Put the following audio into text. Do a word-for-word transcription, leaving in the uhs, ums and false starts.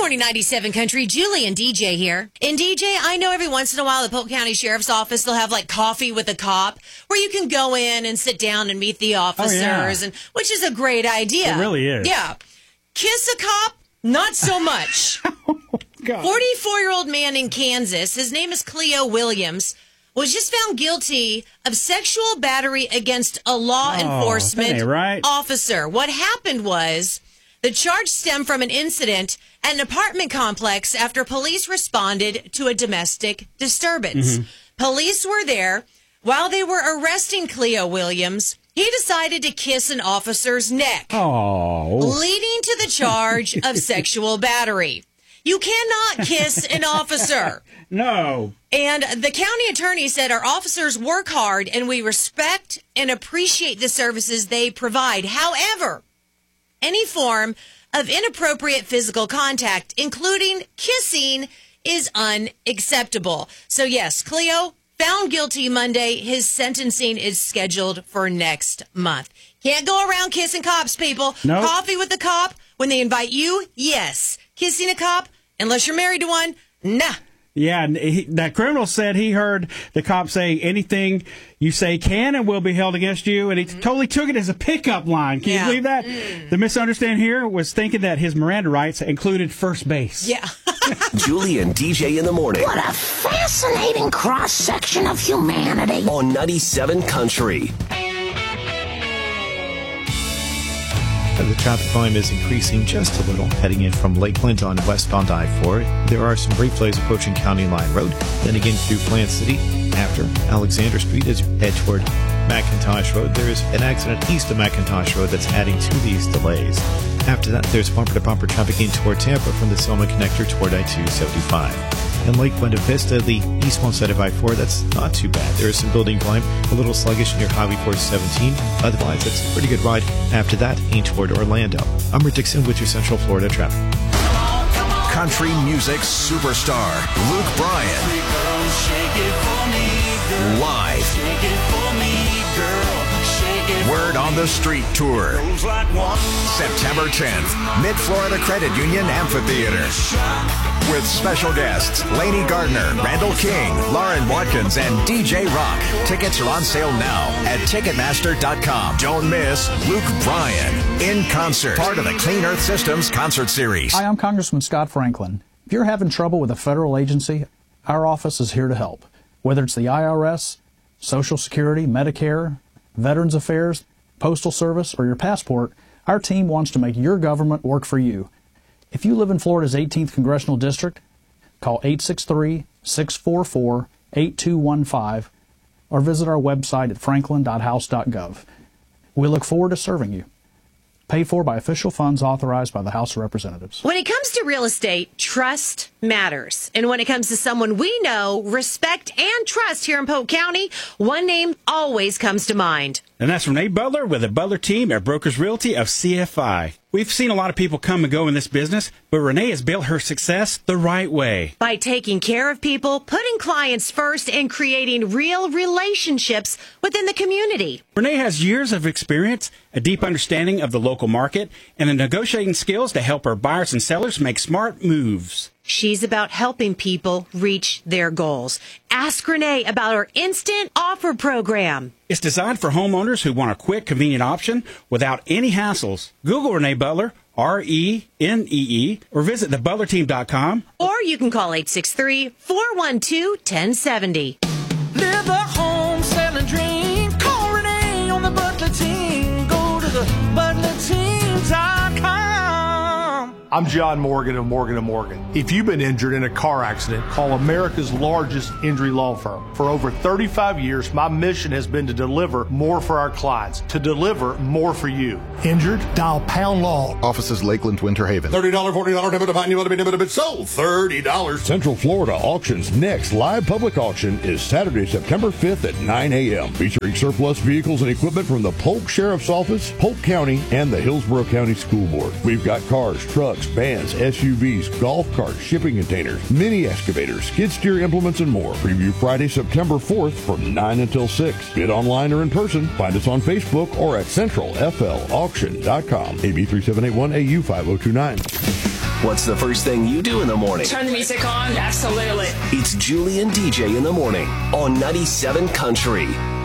morning, ninety-seven Country. Julie and D J here. And D J, I know every once in a while the Polk County Sheriff's Office, they'll have like coffee with a cop where you can go in and sit down and meet the officers, oh, yeah. and which is a great idea. It really is. Yeah. Kiss a cop? Not so much. forty-four-year-old man in Kansas, his name is Cleo Williams, was just found guilty of sexual battery against a law oh, enforcement right. officer. What happened was the charge stemmed from an incident at an apartment complex after police responded to a domestic disturbance. Mm-hmm. Police were there. While they were arresting Cleo Williams, he decided to kiss an officer's neck, oh. leading to the charge of sexual battery. You cannot kiss an officer. No. And the county attorney said our officers work hard and we respect and appreciate the services they provide. However, any form of inappropriate physical contact, including kissing, is unacceptable. So yes, Cleo, found guilty Monday. His sentencing is scheduled for next month. Can't go around kissing cops, people. Nope. Coffee with the cop when they invite you, yes. Kissing a cop, unless you're married to one, nah. Yeah, he, that criminal said he heard the cop say anything you say can and will be held against you, and he mm-hmm. totally took it as a pickup line. Can yeah. you believe that? Mm. The misunderstanding here was thinking that his Miranda rights included first base. Yeah. Julie and D J in the morning. What a fascinating cross-section of humanity. On ninety-seven Country. The traffic volume is increasing just a little, heading in from Lakeland on westbound I four. There are some brief delays approaching County Line Road, then again through Plant City. After Alexander Street, as you head toward McIntosh Road, there is an accident east of McIntosh Road that's adding to these delays. After that, there's bumper-to-bumper traffic in toward Tampa from the Selma connector toward I two seventy-five. In Lake Buena Vista, the eastbound side of I four, that's not too bad. There is some building volume, a little sluggish near Highway four seventeen. Otherwise, it's a pretty good ride. After that, in toward Orlando. I'm Rick Dixon with your Central Florida traffic. Country music superstar Luke Bryan. Live. Word on the Street Tour. September tenth, Mid-Florida Credit Union Amphitheater. With special guests Lainey Gardner, Randall King, Lauren Watkins, and D J Rock. Tickets are on sale now at Ticketmaster dot com. Don't miss Luke Bryan in concert. Part of the Clean Earth Systems concert series. Hi, I'm Congressman Scott Franklin. If you're having trouble with a federal agency, our office is here to help. Whether it's the I R S, Social Security, Medicare, Veterans Affairs, Postal Service, or your passport, our team wants to make your government work for you. If you live in Florida's eighteenth Congressional District, call eight six three, six four four, eight two one five or visit our website at franklin dot house dot gov. We look forward to serving you. Paid for by official funds authorized by the House of Representatives. When it comes to real estate, trust matters. And when it comes to someone we know, respect, and trust here in Polk County, one name always comes to mind. And that's Renee Butler with the Butler team at Brokers Realty of C F I. We've seen a lot of people come and go in this business, but Renee has built her success the right way. By taking care of people, putting clients first, and creating real relationships within the community. Renee has years of experience, a deep understanding of the local market, and the negotiating skills to help her buyers and sellers make smart moves. She's about helping people reach their goals. Ask Renee about her Instant Offer program. It's designed for homeowners who want a quick, convenient option without any hassles. Google Renee Butler, R E N E E, or visit the butler team dot com. Or you can call eight six three, four one two, one zero seven zero. Live the home selling dream. Call Renee on the Butler team. Go to the butler team dot com. I'm John Morgan of Morgan and Morgan. If you've been injured in a car accident, call America's largest injury law firm. For over thirty-five years, my mission has been to deliver more for our clients, to deliver more for you. Injured? Dial Pound Law. Offices Lakeland, Winter Haven. thirty dollars, forty dollars, never to find you, want to be never to be sold. thirty dollars. Central Florida Auction's next live public auction is Saturday, September fifth at nine a.m. featuring surplus vehicles and equipment from the Polk Sheriff's Office, Polk County, and the Hillsborough County School Board. We've got cars, trucks, vans, S U Vs, golf carts, shipping containers, mini excavators, skid steer implements, and more. Preview Friday, September fourth from nine until six. Bid online or in person. Find us on Facebook or at central f l auction dot com. A B three seven eight one A U five oh two nine. What's the first thing you do in the morning? Turn the music on, absolutely. It's Julie and D J in the morning on ninety-seven Country.